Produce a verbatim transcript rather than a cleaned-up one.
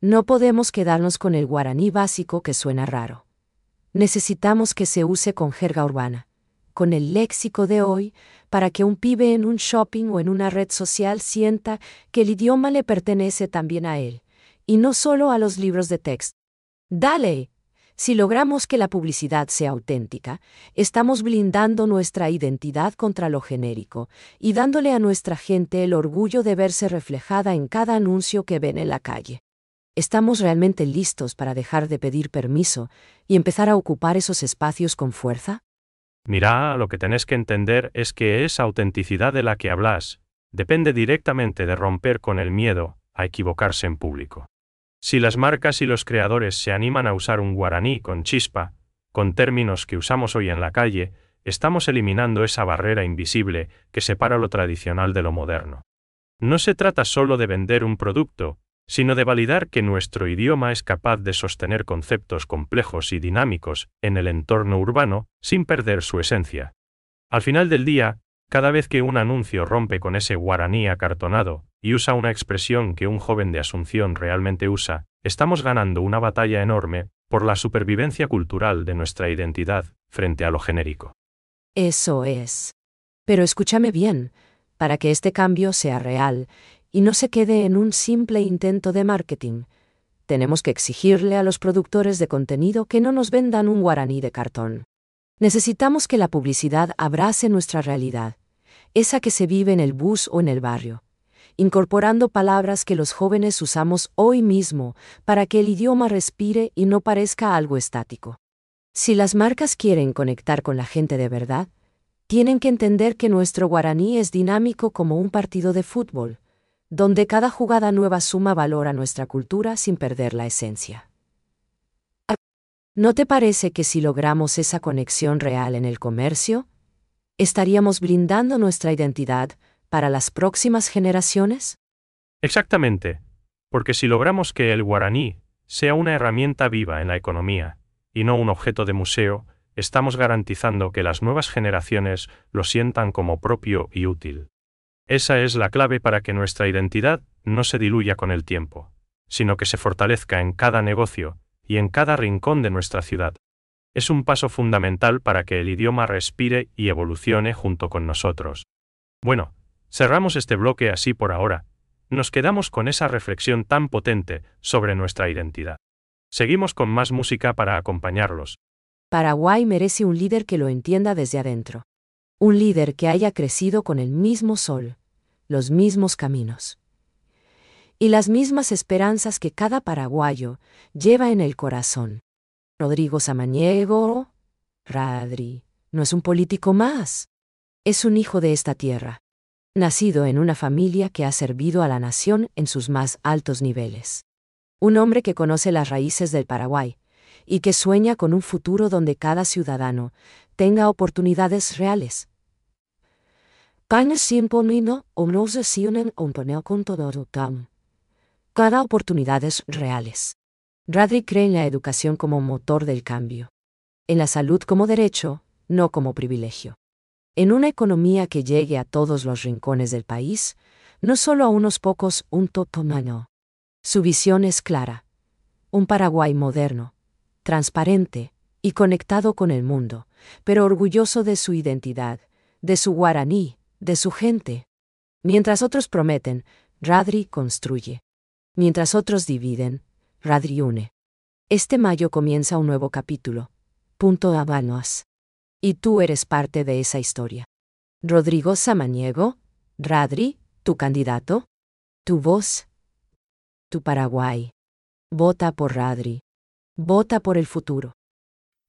No podemos quedarnos con el guaraní básico que suena raro. Necesitamos que se use con jerga urbana, con el léxico de hoy, para que un pibe en un shopping o en una red social sienta que el idioma le pertenece también a él, y no solo a los libros de texto. ¡Dale! Si logramos que la publicidad sea auténtica, estamos blindando nuestra identidad contra lo genérico y dándole a nuestra gente el orgullo de verse reflejada en cada anuncio que ven en la calle. ¿Estamos realmente listos para dejar de pedir permiso y empezar a ocupar esos espacios con fuerza? Mira, lo que tenés que entender es que esa autenticidad de la que hablas depende directamente de romper con el miedo a equivocarse en público. Si las marcas y los creadores se animan a usar un guaraní con chispa, con términos que usamos hoy en la calle, estamos eliminando esa barrera invisible que separa lo tradicional de lo moderno. No se trata solo de vender un producto, sino de validar que nuestro idioma es capaz de sostener conceptos complejos y dinámicos en el entorno urbano sin perder su esencia. Al final del día, cada vez que un anuncio rompe con ese guaraní acartonado y usa una expresión que un joven de Asunción realmente usa, estamos ganando una batalla enorme por la supervivencia cultural de nuestra identidad frente a lo genérico. Eso es. Pero escúchame bien, para que este cambio sea real y no se quede en un simple intento de marketing, tenemos que exigirle a los productores de contenido que no nos vendan un guaraní de cartón. Necesitamos que la publicidad abrace nuestra realidad, esa que se vive en el bus o en el barrio, incorporando palabras que los jóvenes usamos hoy mismo para que el idioma respire y no parezca algo estático. Si las marcas quieren conectar con la gente de verdad, tienen que entender que nuestro guaraní es dinámico como un partido de fútbol, donde cada jugada nueva suma valor a nuestra cultura sin perder la esencia. ¿No te parece que si logramos esa conexión real en el comercio, estaríamos blindando nuestra identidad para las próximas generaciones? Exactamente, porque si logramos que el guaraní sea una herramienta viva en la economía y no un objeto de museo, estamos garantizando que las nuevas generaciones lo sientan como propio y útil. Esa es la clave para que nuestra identidad no se diluya con el tiempo, sino que se fortalezca en cada negocio y en cada rincón de nuestra ciudad. Es un paso fundamental para que el idioma respire y evolucione junto con nosotros. Bueno, cerramos este bloque así por ahora. Nos quedamos con esa reflexión tan potente sobre nuestra identidad. Seguimos con más música para acompañarlos. Paraguay merece un líder que lo entienda desde adentro. Un líder que haya crecido con el mismo sol, los mismos caminos y las mismas esperanzas que cada paraguayo lleva en el corazón. Rodrigo Samaniego, Radri, no es un político más. Es un hijo de esta tierra, nacido en una familia que ha servido a la nación en sus más altos niveles. Un hombre que conoce las raíces del Paraguay y que sueña con un futuro donde cada ciudadano tenga oportunidades reales. Cada oportunidades reales. Radri cree en la educación como motor del cambio, en la salud como derecho, no como privilegio, en una economía que llegue a todos los rincones del país, no solo a unos pocos, un totomano. Su visión es clara: un Paraguay moderno, transparente y conectado con el mundo, pero orgulloso de su identidad, de su guaraní, de su gente. Mientras otros prometen, Radri construye. Mientras otros dividen, Radri une. Este mayo comienza un nuevo capítulo. Punto Habanos. Y tú eres parte de esa historia. Rodrigo Samaniego, Radri, tu candidato, tu voz, tu Paraguay. Vota por Radri. Vota por el futuro.